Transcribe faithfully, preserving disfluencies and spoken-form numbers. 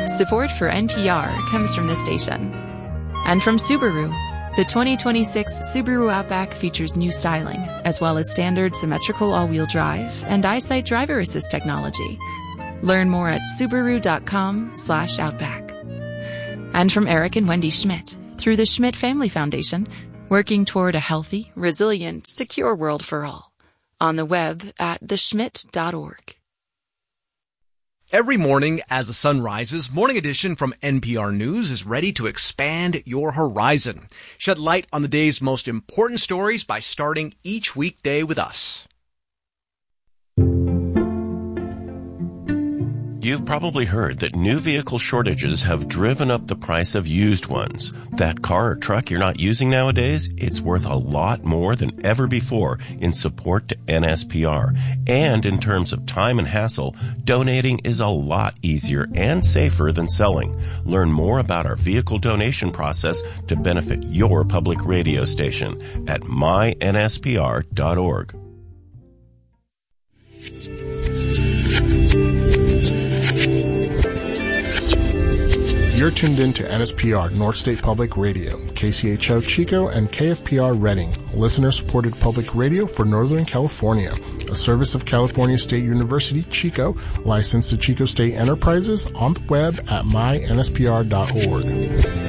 Support for N P R comes from this station. And from Subaru. The twenty twenty-six Subaru Outback features new styling, as well as standard symmetrical all-wheel drive and EyeSight driver assist technology. Learn more at Subaru.com slash Outback. And from Eric and Wendy Schmidt, through the Schmidt Family Foundation, working toward a healthy, resilient, secure world for all. On the web at the schmidt dot org. Every morning as the sun rises, Morning Edition from N P R News is ready to expand your horizon. Shed light on the day's most important stories by starting each weekday with us. You've probably heard that new vehicle shortages have driven up the price of used ones. That car or truck you're not using nowadays, it's worth a lot more than ever before in support to N S P R. And in terms of time and hassle, donating is a lot easier and safer than selling. Learn more about our vehicle donation process to benefit your public radio station at my N S P R dot org. You're tuned in to N S P R, North State Public Radio, K C H O Chico, and K F P R Redding, listener-supported public radio for Northern California, a service of California State University, Chico, licensed to Chico State Enterprises, on the web at my N S P R dot org.